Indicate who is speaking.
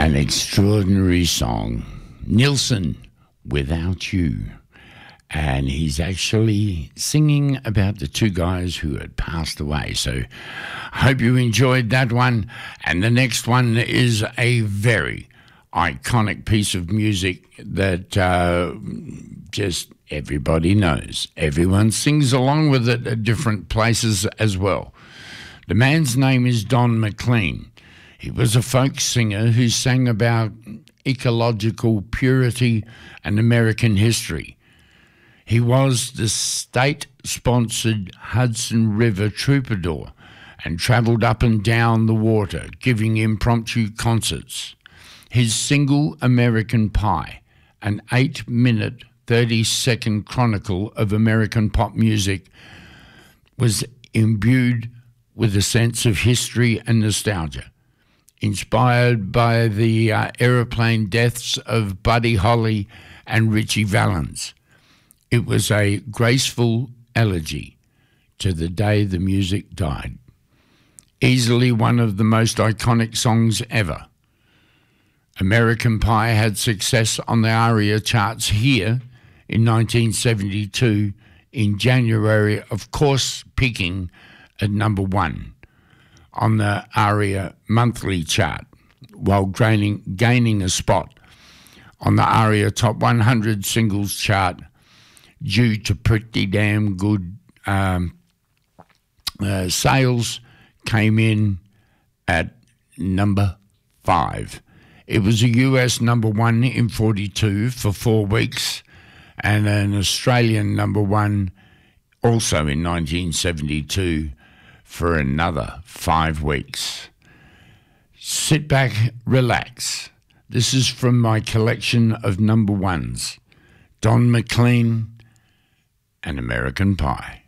Speaker 1: An extraordinary song, Nilsson, Without You. And he's actually singing about the two guys who had passed away. So I hope you enjoyed that one. And the next one is a very iconic piece of music that just everybody knows. Everyone sings along with it at different places as well. The man's name is Don McLean. He was a folk singer who sang about ecological purity and American history. He was the state-sponsored Hudson River troubadour and travelled up and down the water, giving impromptu concerts. His single American Pie, an 8-minute, 30-second chronicle of American pop music, was imbued with a sense of history and nostalgia. Inspired by the aeroplane deaths of Buddy Holly and Ritchie Valens. It was a graceful elegy to the day the music died. Easily one of the most iconic songs ever. American Pie had success on the ARIA charts here in 1972 in January, of course peaking at number 1 on the ARIA monthly chart, while gaining a spot on the ARIA Top 100 singles chart due to pretty damn good sales, came in at number 5. It was a US number 1 in 42 for 4 weeks and an Australian number 1 also in 1972 for another 5 weeks. Sit back, relax. This is from my collection of number 1s. Don McLean and American Pie.